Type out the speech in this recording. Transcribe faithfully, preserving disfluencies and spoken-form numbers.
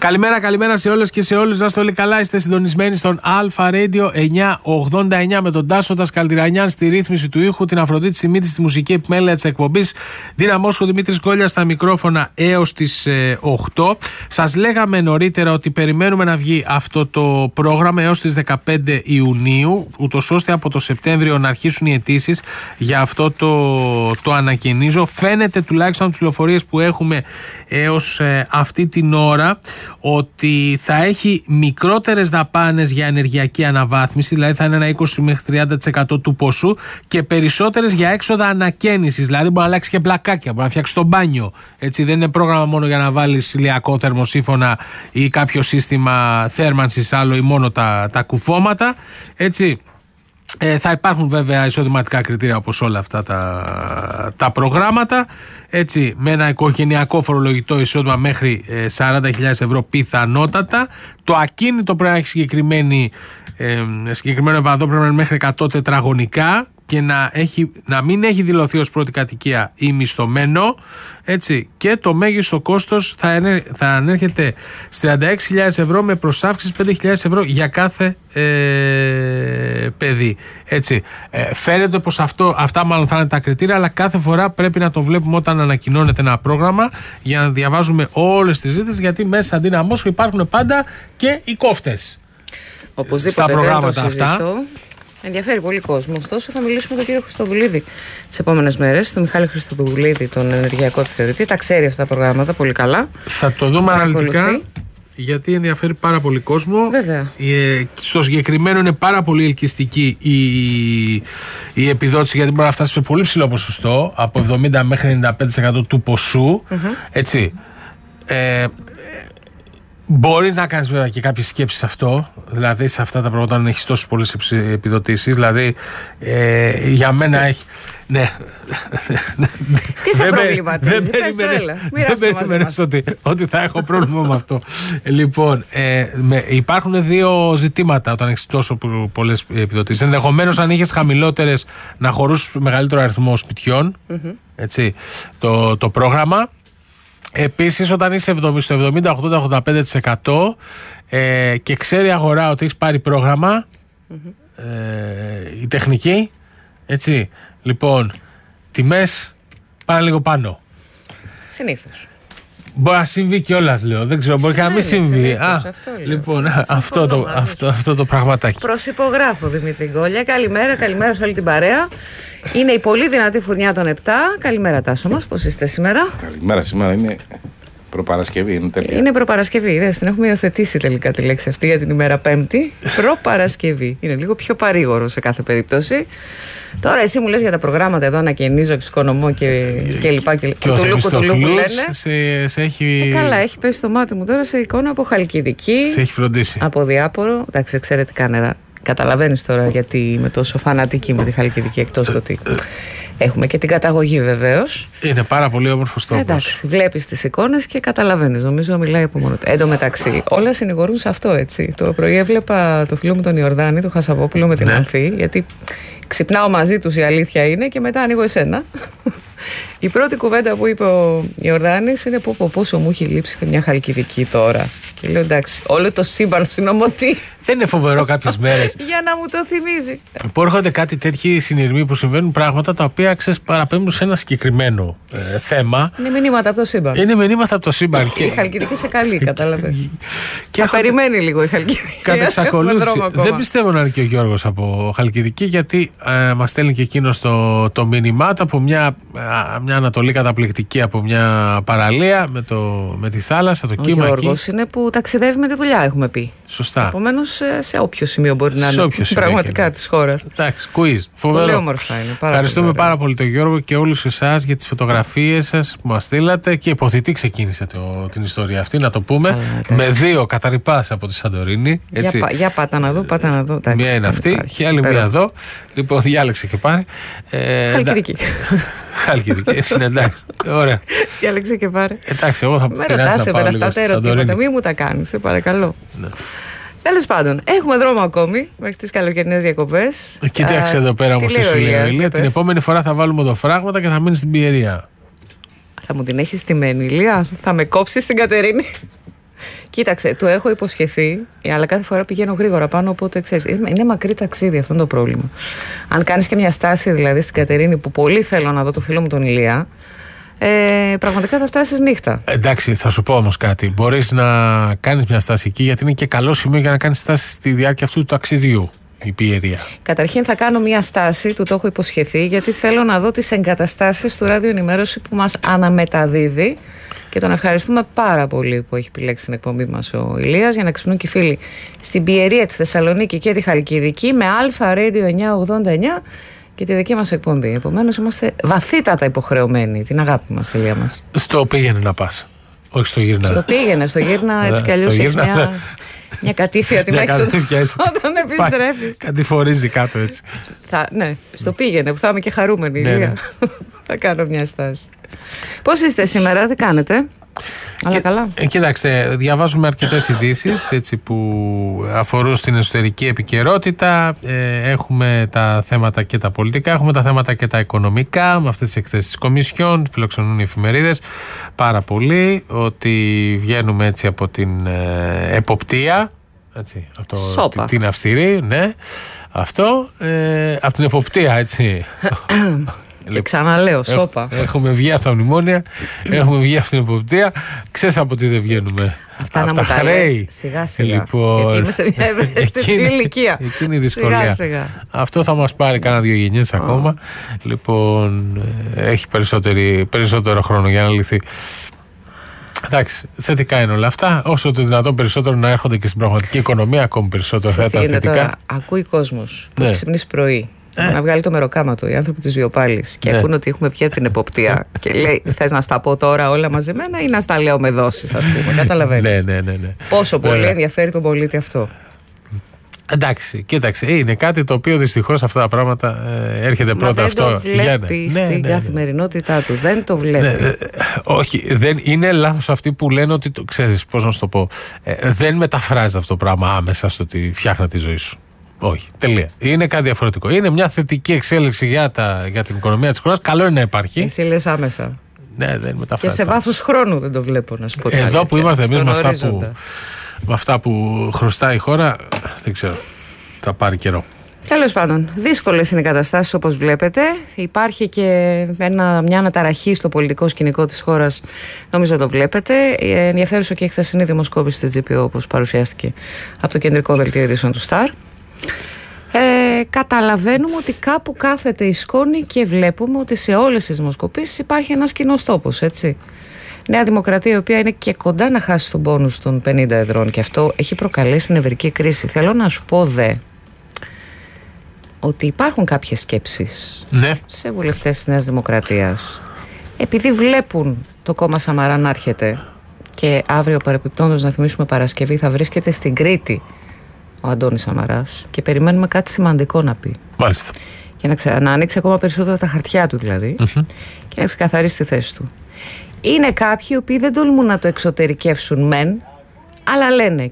Καλημέρα, καλημέρα σε όλες και σε όλους. Να είστε όλοι καλά. Είστε συντονισμένοι στον Αλφα Radio εννιακόσια ογδόντα εννιά με τον Τάσο Δασκαλτηρανιάν στη ρύθμιση του ήχου, την Αφροδίτη Σιμίτη στη μουσική επιμέλεια της εκπομπής, Ντίνα Μόσχο, Δημήτρης Γκόλιας στα μικρόφωνα έως τις ε, οκτώ. Σας λέγαμε νωρίτερα ότι περιμένουμε να βγει αυτό το πρόγραμμα έως τις δεκαπέντε Ιουνίου, ούτως ώστε από το Σεπτέμβριο να αρχίσουν οι αιτήσεις για αυτό το, το ανακαινίζω. Φαίνεται τουλάχιστον από τις πληροφορίες που έχουμε έως ε, αυτή την ώρα ότι θα έχει μικρότερες δαπάνες για ενεργειακή αναβάθμιση, δηλαδή θα είναι ένα είκοσι μέχρι τριάντα τοις εκατό του ποσού, και περισσότερες για έξοδα ανακαίνησης, δηλαδή μπορεί να αλλάξει και πλακάκια, μπορεί να φτιάξει το μπάνιο. Έτσι, δεν είναι πρόγραμμα μόνο για να βάλεις ηλιακό θερμοσύφωνα ή κάποιο σύστημα θέρμανσης άλλο ή μόνο τα, τα κουφώματα. Έτσι. Ε, θα υπάρχουν βέβαια εισοδηματικά κριτήρια όπως όλα αυτά τα, τα προγράμματα, έτσι, με ένα οικογενειακό φορολογητό εισόδημα μέχρι ε, σαράντα χιλιάδες ευρώ πιθανότατα. Το ακίνητο πρέπει να έχει συγκεκριμένη, ε, συγκεκριμένο ευαδό, πρέπει να είναι μέχρι εκατό τετραγωνικά και να, έχει, να μην έχει δηλωθεί ως πρώτη κατοικία ή μισθωμένο, έτσι, και το μέγιστο κόστος θα, ενέ, θα ανέρχεται στις τριάντα έξι χιλιάδες ευρώ με προσάυξηση πέντε χιλιάδες ευρώ για κάθε ε, παιδί. Έτσι, ε, φαίνεται πως αυτό, αυτά μάλλον θα είναι τα κριτήρια, αλλά κάθε φορά πρέπει να το βλέπουμε όταν ανακοινώνεται ένα πρόγραμμα για να διαβάζουμε όλες τις ζήτησεις, γιατί μέσα αντί να Μόσχο υπάρχουν πάντα και οι κόφτες στα προγράμματα αυτά. Ενδιαφέρει πολύ κόσμο. Ωστόσο, θα μιλήσουμε με τον κύριο Χριστοδουλίδη τις επόμενες μέρες, τον Μιχάλη Χριστοδουλίδη, τον ενεργειακό επιθεωρητή. Τα ξέρει αυτά τα προγράμματα πολύ καλά. Θα το δούμε αναλυτικά, γιατί ενδιαφέρει πάρα πολύ κόσμο. Βέβαια. Ε, στο συγκεκριμένο είναι πάρα πολύ ελκυστική η, η επιδότηση, γιατί μπορεί να φτάσει σε πολύ ψηλό ποσοστό, από εβδομήντα μέχρι ενενήντα πέντε τοις εκατό του ποσού. Mm-hmm. Έτσι. Ε, Μπορεί να κάνεις βέβαια και κάποιες σκέψεις σε αυτό, δηλαδή σε αυτά τα πράγματα όταν έχεις τόσες πολλές επιδοτήσεις, δηλαδή ε, για μένα έχει... Ναι. Τι σε προβληματίζει, δεν περίμενες ότι, ότι θα έχω πρόβλημα με αυτό. Λοιπόν, ε, με, υπάρχουν δύο ζητήματα όταν έχεις τόσο πολλές επιδοτήσεις. Ενδεχομένως αν είχες χαμηλότερες να χωρούς μεγαλύτερο αριθμό σπιτιών, mm-hmm. έτσι, το, το πρόγραμμα. Επίσης, όταν είσαι στο εβδομήντα, ογδόντα, ογδόντα πέντε τοις εκατό ε, και ξέρει η αγορά ότι έχεις πάρει πρόγραμμα, mm-hmm. ε, η τεχνική, έτσι, λοιπόν, τιμές πάνε λίγο πάνω. Συνήθως. Μπορεί να συμβεί κιόλας, λέω. Δεν ξέρω, μπορεί και να μην συμβεί. Α, αυτό λοιπόν, αυτό το, αυτό, αυτό το πραγματάκι. Προσυπογράφω, Δημήτρη Γκόλια. Καλημέρα, καλημέρα σε όλη την παρέα. Είναι η πολύ δυνατή φουρνιά των επτά. Καλημέρα, Τάσο μας. Πώς είστε σήμερα? Καλημέρα, σήμερα είναι προπαρασκευή. Είναι τέλεια. Είναι προπαρασκευή. Είδες, την έχουμε υιοθετήσει τελικά τη λέξη αυτή για την ημέρα Πέμπτη. Προπαρασκευή. Είναι λίγο πιο παρήγορο σε κάθε περίπτωση. Τώρα εσύ μου λες για τα προγράμματα εδώ, ανακαινίζω, εξοικονομώ και, και λοιπά και, και το λούκο του λούκου λένε. Σε, σε έχει... Και καλά, έχει πέσει στο μάτι μου τώρα σε εικόνα από Χαλκιδική. Σε έχει φροντίσει. Από διάπορο. Εντάξει, εξαιρετικά νερά. Καταλαβαίνεις τώρα γιατί είμαι τόσο φανατική με τη Χαλκιδική, εκτός το ότι έχουμε και την καταγωγή βεβαίως. Είναι πάρα πολύ όμορφος τόπος. Εντάξει, βλέπεις τις εικόνες και καταλαβαίνεις. Νομίζω μιλάει από μόνο του. Εν τω μεταξύ, όλα συνηγορούν σε αυτό, έτσι. Το πρωί έβλεπα το φίλο μου τον Ιορδάνη, τον Χασαπόπουλο με την ναι. Ανθή, γιατί ξυπνάω μαζί τους, η αλήθεια είναι, και μετά ανοίγω εσένα. Η πρώτη κουβέντα που είπε ο Ιορδάνης είναι πω, πω, πόσο μου έχει λείψει μια Χαλκιδική τώρα. Και λέω εντάξει, όλο το σύμπαν συνομωτεί. Δεν είναι φοβερό κάποιες μέρες για να μου το θυμίζει. Που έρχονται κάτι τέτοιοι συνειρμοί που συμβαίνουν, πράγματα τα οποία ξέρεις παραπέμπουν σε ένα συγκεκριμένο ε, θέμα. Είναι μηνύματα από το σύμπαν. Είναι μηνύματα από το σύμπαν. Και... η Χαλκιδική σε καλή, κατάλαβες. Και θα περιμένει λίγο η Χαλκιδική. Κατά εξακολούθηση. Δεν πιστεύω να είναι και ο Γιώργος από Χαλκιδική, γιατί ε, μας στέλνει και εκείνο το, το μήνυμά του από μια, μια Ανατολή καταπληκτική, από μια παραλία με, το, με τη θάλασσα, το ο κύμα. Ο Γιώργος είναι που ταξιδεύει με τη δουλειά, έχουμε πει. Σωστά. Επομένως σε, σε όποιο σημείο μπορεί να είναι πραγματικά της χώρας. Εντάξει, quiz. Φοβερό. Πολύ όμορφα είναι. Πάρα Ευχαριστούμε πολύ πάρα πολύ τον Γιώργο και όλους εσάς για τις φωτογραφίες σας που μας στείλατε. Και υποθητή ξεκίνησε το, την ιστορία αυτή, να το πούμε. Άρα, με δύο καταρρυπάς από τη Σαντορίνη. Έτσι. Για, για πάτα να δω, πάτα να δω. Εντάξει, μία είναι αυτή υπάρχει. Και άλλη Πέρα. μία εδώ. Λοιπόν, διάλεξε και πάρε. Ε, Χαλκιδική. Χαλκιδική. Είναι εντάξει. Ωραία. Διάλεξε και πάρε. Εντάξει, εγώ θα με ρωτάς με αυτά τα ερωτήματα, μη μου τα κάνεις, σε παρακαλώ. Ναι. Τέλος πάντων, έχουμε δρόμο ακόμη μέχρι τις καλοκαιρινές διακοπές. Κοίταξε εδώ πέρα όμως η Ηλία. Την επόμενη φορά θα βάλουμε οδοφράγματα και θα μείνει στην Πιερία. Θα μου την έχεις στημένη, Ηλία. Θα με κόψεις στην Κατερίνη Κοίταξε, του έχω υποσχεθεί, αλλά κάθε φορά πηγαίνω γρήγορα πάνω, οπότε ξέρεις, είναι μακρύ ταξίδι, αυτό είναι το πρόβλημα. Αν κάνεις και μια στάση δηλαδή στην Κατερίνη, που πολύ θέλω να δω το φίλο μου τον Ηλία, ε, πραγματικά θα φτάσεις νύχτα. Εντάξει, θα σου πω όμως κάτι. Μπορείς να κάνεις μια στάση εκεί, γιατί είναι και καλό σημείο για να κάνεις στάση στη διάρκεια αυτού του ταξιδιού. Η Πιερία. Καταρχήν θα κάνω μια στάση, του το έχω υποσχεθεί, γιατί θέλω να δω τις εγκαταστάσεις του ραδιοενημέρωση που μας αναμεταδίδει. Και τον ευχαριστούμε πάρα πολύ που έχει επιλέξει την εκπομπή μας ο Ηλίας, για να ξυπνούν και οι φίλοι στην Πιερία, τη Θεσσαλονίκη και τη Χαλκιδική με Αλφα Radio εννιακόσια ογδόντα εννιά και τη δική μας εκπομπή. Επομένως είμαστε βαθύτατα υποχρεωμένοι την αγάπη μας, Ηλία μας. Στο πήγαινε να πας, όχι στο γύρνα. Στο πήγαινε, στο γύρνα έτσι κι αλλιώς έχεις μια, μια κατήφια την έχεις όταν επιστρέφεις. Κατηφορίζει κάτω έτσι. Θα, ναι, στο πήγαινε που θα είμαι και χαρούμενη, Ηλία. Ναι, ναι. Θα κάνω μια στάση. Πώς είστε σήμερα, τι κάνετε? Αλλά καλά. Ε, κοιτάξτε, διαβάζουμε αρκετές ειδήσεις έτσι, που αφορούν στην εσωτερική επικαιρότητα. Ε, έχουμε τα θέματα και τα πολιτικά, έχουμε τα θέματα και τα οικονομικά. Με αυτές τις εκθέσεις της Κομισιόν φιλοξενούν οι εφημερίδες πάρα πολύ, ότι βγαίνουμε έτσι από την ε, εποπτεία, έτσι, αυτό, την, την αυστηρή, ναι, αυτό, ε, από την εποπτεία, έτσι. Και ξαναλέω, σώπα. Έχουμε βγει από τα μνημόνια, έχουμε βγει από την εποπτεία. Ξέρεις από τι δεν βγαίνουμε? Αυτά από να τα μου τα χρέη. Λες, σιγά σιγά. Λοιπόν, γιατί είμαι σε μια ευαίσθητη ηλικία. Εκείνη η δυσκολία. Σιγά σιγά. Αυτό θα μας πάρει κάνα δύο γενιές oh. ακόμα. Λοιπόν, έχει περισσότερο χρόνο για να λυθεί. Εντάξει, θετικά είναι όλα αυτά. Όσο το δυνατόν περισσότερο να έρχονται και στην πραγματική οικονομία, ακόμη περισσότερο θα ήταν θετικά. Τώρα, ακούει κόσμος που ναι. ξυπνήσει πρωί. Ε. Να βγάλει το μεροκάματο, οι άνθρωποι της Βιοπάλης, και ναι. ακούν ότι έχουμε πια την εποπτεία. Και λέει, θες να στα πω τώρα όλα μαζεμένα ή να στα λέω με δόσεις, ας πούμε. Καταλαβαίνεις. Ναι, ναι, ναι, ναι. Πόσο πολύ Βέβαια. ενδιαφέρει τον πολίτη αυτό. Εντάξει, κοίταξε, είναι κάτι το οποίο δυστυχώς αυτά τα πράγματα ε, έρχεται πρώτα δεν αυτό. Δεν το βλέπει στην ναι, ναι, ναι. καθημερινότητά του. Δεν το βλέπει. Ναι, ε, όχι, δεν, είναι λάθος αυτοί που λένε ότι. Το, ξέρεις, πώς να σου το πω. Ε, δεν μεταφράζεται αυτό το πράγμα άμεσα στο ότι φτιάχνει τη ζωή σου. Όχι, τελεία. Είναι κάτι διαφορετικό. Είναι μια θετική εξέλιξη για, τα, για την οικονομία της χώρας. Καλό είναι να υπάρχει. Εσύ λες άμεσα. Ναι, δεν μεταφράζεται. Και σε βάθος χρόνου δεν το βλέπω, να σου πω. Εδώ που είμαστε εμείς με αυτά που, με αυτά που χρωστάει η χώρα, δεν ξέρω. Θα πάρει καιρό. Τέλος πάντων, δύσκολες είναι οι καταστάσεις όπως βλέπετε. Υπάρχει και ένα, μια αναταραχή στο πολιτικό σκηνικό της χώρας, νομίζω το βλέπετε. Ενδιαφέρουσα και η χθεσινή δημοσκόπηση της τζι πι ο, όπως παρουσιάστηκε από το κεντρικό δελτίο ειδήσεων του Σταρ. Ε, καταλαβαίνουμε ότι κάπου κάθεται η σκόνη και βλέπουμε ότι σε όλες τις δημοσκοπήσεις υπάρχει ένας κοινός τόπος, έτσι. Νέα Δημοκρατία, η οποία είναι και κοντά να χάσει τον πόνους των πενήντα εδρών, και αυτό έχει προκαλέσει νευρική κρίση. Θέλω να σου πω δε ότι υπάρχουν κάποιες σκέψεις ναι. σε βουλευτές της Νέας Δημοκρατίας, επειδή βλέπουν το κόμμα Σαμαρά να έρχεται, και αύριο παρεπιπτόντως, να θυμίσουμε, Παρασκευή, θα βρίσκεται στην Κρήτη ο Αντώνης Σαμαράς, και περιμένουμε κάτι σημαντικό να πει. Μάλιστα. Και να, ξε... να ανοίξει ακόμα περισσότερα τα χαρτιά του δηλαδή, mm-hmm. και να ξεκαθαρίσει τη θέση του. Είναι κάποιοι οι οποίοι δεν τολμούν να το εξωτερικεύσουν μεν, αλλά λένε